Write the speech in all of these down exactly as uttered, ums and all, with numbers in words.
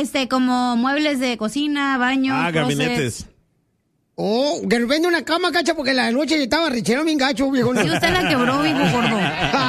este, como muebles de cocina, baño. Ah, closet. gabinetes. Oh, que nos vende una cama, cacha, porque la noche estaba richero bien gacho, viejo. Sí, usted la quebró, viejo gordo.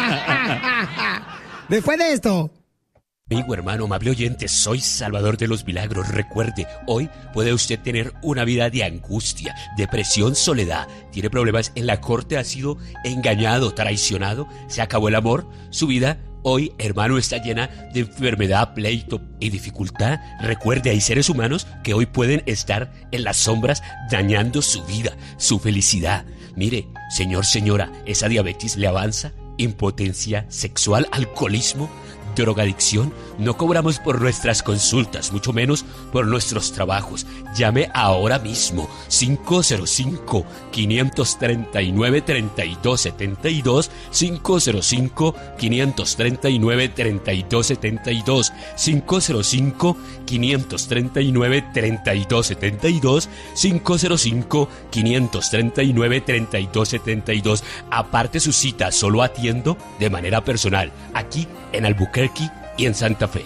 Después de esto. Amigo, hermano, amable oyente, soy Salvador de los Milagros. Recuerde, hoy puede usted tener una vida de angustia, depresión, soledad. Tiene problemas en la corte, ha sido engañado, traicionado, se acabó el amor. Su vida hoy, hermano, está llena de enfermedad, pleito y dificultad. Recuerde, hay seres humanos que hoy pueden estar en las sombras dañando su vida, su felicidad. Mire, señor, señora, esa diabetes le avanza, impotencia sexual, alcoholismo, drogadicción. No cobramos por nuestras consultas, mucho menos por nuestros trabajos. Llame ahora mismo cinco cero cinco, cinco tres nueve, tres dos siete dos, cinco cero cinco, cinco tres nueve, tres dos siete dos, cinco cero cinco, cinco tres nueve, tres dos siete dos, cinco cero cinco, cinco tres nueve, tres dos siete dos. Aparte su cita, solo atiendo de manera personal aquí en Albuquerque y en Santa Fe.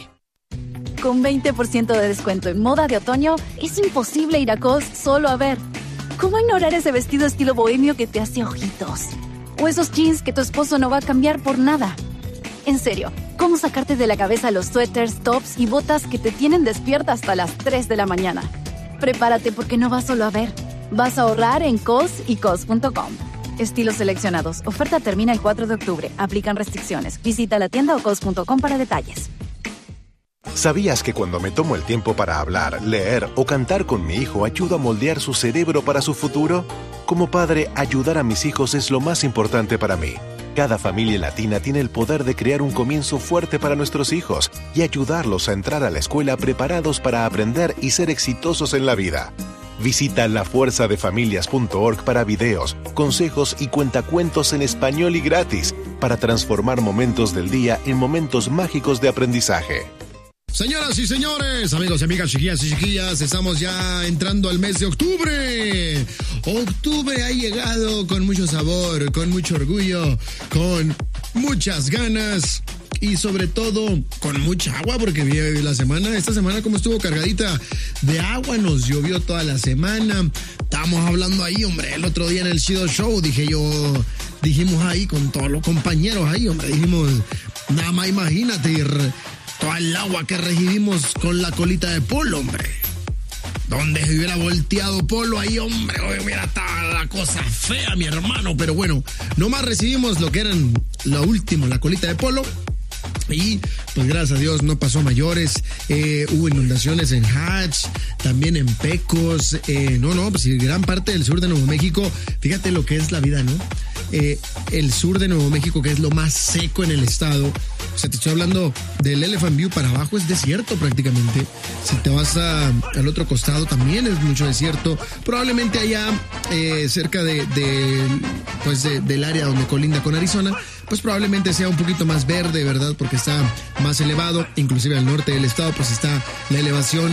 Con veinte por ciento de descuento en moda de otoño, es imposible ir a Cos solo a ver. ¿Cómo ignorar ese vestido estilo bohemio que te hace ojitos? O esos jeans que tu esposo no va a cambiar por nada. En serio, ¿cómo sacarte de la cabeza los suéteres, tops y botas que te tienen despierta hasta las tres de la mañana? Prepárate porque no vas solo a ver. Vas a ahorrar en Cos y Cos punto com. Estilos seleccionados. Oferta termina el cuatro de octubre. Aplican restricciones. Visita la tienda o cos punto com para detalles. ¿Sabías que cuando me tomo el tiempo para hablar, leer o cantar con mi hijo ayudo a moldear su cerebro para su futuro? Como padre, ayudar a mis hijos es lo más importante para mí. Cada familia latina tiene el poder de crear un comienzo fuerte para nuestros hijos y ayudarlos a entrar a la escuela preparados para aprender y ser exitosos en la vida. Visita la fuerza de familias punto org para videos, consejos y cuentacuentos en español y gratis para transformar momentos del día en momentos mágicos de aprendizaje. Señoras y señores, amigos y amigas, chiquillas y chiquillas, estamos ya entrando al mes de octubre. Octubre ha llegado con mucho sabor, con mucho orgullo, con muchas ganas y sobre todo con mucha agua, porque la semana, esta semana como estuvo cargadita de agua, nos llovió toda la semana. Estábamos hablando ahí, hombre, el otro día en el Chido Show, dije yo, dijimos ahí con todos los compañeros ahí, hombre, dijimos, nada más imagínate, todo el agua que recibimos con la colita de Polo, hombre. Donde se hubiera volteado Polo ahí, hombre, hubiera estado la cosa fea, mi hermano. Pero bueno, nomás recibimos lo que eran lo último, la colita de Polo. Y pues gracias a Dios no pasó a mayores. Eh, hubo inundaciones en Hatch, también en Pecos. Eh, no, no, pues gran parte del sur de Nuevo México. Fíjate lo que es la vida, ¿no? Eh, el sur de Nuevo México, que es lo más seco en el estado. O sea, te estoy hablando del Elephant View para abajo, es desierto prácticamente. Si te vas a, al otro costado también es mucho desierto. Probablemente allá eh, cerca de, de pues de, del área donde colinda con Arizona, pues probablemente sea un poquito más verde, ¿verdad? Porque está más elevado, inclusive al norte del estado pues está la elevación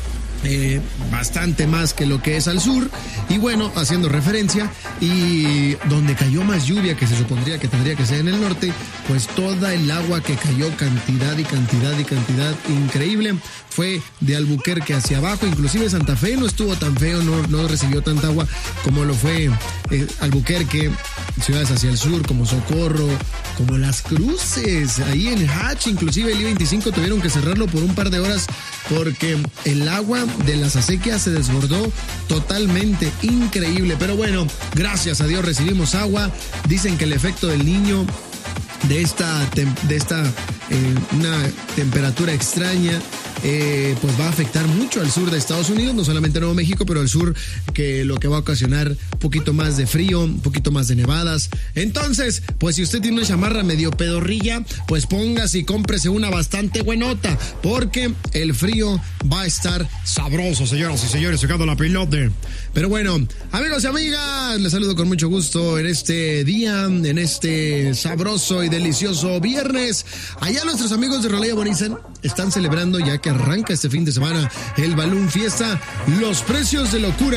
Eh, bastante más que lo que es al sur. Y bueno, haciendo referencia, y donde cayó más lluvia, que se supondría que tendría que ser en el norte, pues toda el agua que cayó, cantidad y cantidad y cantidad increíble, fue de Albuquerque hacia abajo. Inclusive Santa Fe no estuvo tan feo, no, no recibió tanta agua como lo fue eh, Albuquerque, ciudades hacia el sur como Socorro, como Las Cruces, ahí en Hatch, inclusive el I veinticinco tuvieron que cerrarlo por un par de horas porque el agua de las acequias se desbordó totalmente, increíble. Pero bueno, gracias a Dios recibimos agua. Dicen que el efecto del Niño, de esta, de esta eh, una temperatura extraña, eh, pues va a afectar mucho al sur de Estados Unidos, no solamente Nuevo México, pero al sur, que lo que va a ocasionar un poquito más de frío, un poquito más de nevadas. Entonces, pues si usted tiene una chamarra medio pedorrilla, pues póngase y cómprese una bastante buenota, porque el frío va a estar sabroso, señoras y señores, sacando la pilote. Pero bueno, amigos y amigas, les saludo con mucho gusto en este día, en este sabroso y delicioso viernes. Allá nuestros amigos de Rolaya Bonizan están celebrando, ya que arranca este fin de semana el Balloon Fiesta, los precios de locura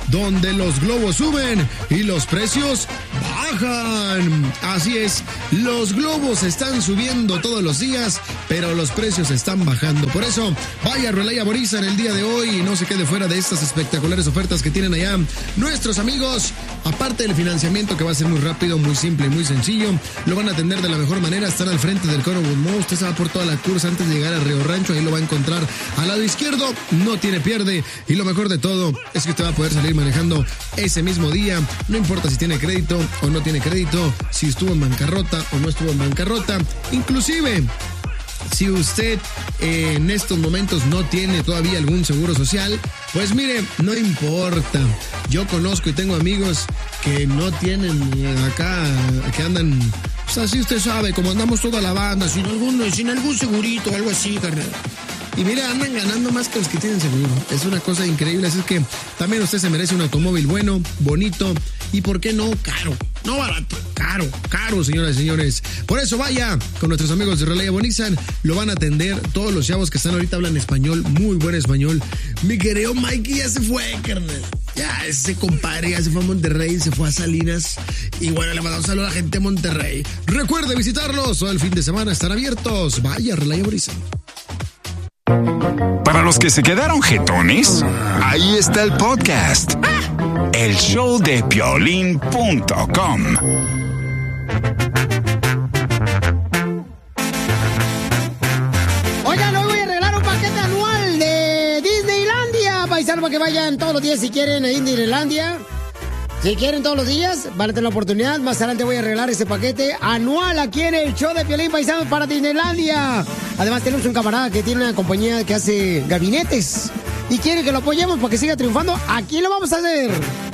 donde los globos suben y los precios bajan. Así es, los globos están subiendo todos los días, pero los precios están bajando. Por eso, vaya a Relaya Boriza en el día de hoy y no se quede fuera de estas espectaculares ofertas que tienen allá nuestros amigos. Aparte del financiamiento, que va a ser muy rápido, muy simple y muy sencillo, lo van a atender de la mejor manera. Están al frente del Coro Mall. Usted se va por toda la cursa antes de llegar a Río Rancho, ahí lo va a encontrar al lado izquierdo. No tiene pierde, y lo mejor de todo es que usted va a poder salir manejando ese mismo día, no importa si tiene crédito o no tiene crédito, si estuvo en bancarrota o no estuvo en bancarrota. Inclusive, si usted eh, en estos momentos no tiene todavía algún seguro social, pues mire, no importa. Yo conozco y tengo amigos que no tienen acá, que andan, pues así usted sabe, como andamos toda la banda, sin algún, sin algún segurito o algo así, carnal. Y mira, andan ganando más que los que tienen seguro. Es una cosa increíble. Así es que también usted se merece un automóvil bueno, bonito y, ¿por qué no, caro? No barato, caro, caro, señoras y señores. Por eso vaya con nuestros amigos de Relaya Boriza. Lo van a atender. Todos los chavos que están ahorita hablan español, muy buen español. Mi querido Mikey ya se fue, carnal. Ya, ese compadre ya se fue a Monterrey, se fue a Salinas. Y bueno, le mandamos un saludo a la gente de Monterrey. Recuerde visitarlos. Todo el fin de semana están abiertos. Vaya, Relaya Boriza. Para los que se quedaron jetones, ahí está el podcast. El show de Piolín punto com. Oigan, hoy voy a regalar un paquete anual de Disneylandia, paisano, para que vayan todos los días si quieren a Disneylandia. Si quieren todos los días, van a tener la oportunidad. Más adelante voy a regalar ese paquete anual aquí en el show de Piolín, paisanos, para Disneylandia. Además, tenemos un camarada que tiene una compañía que hace gabinetes y quiere que lo apoyemos para que siga triunfando. Aquí lo vamos a hacer.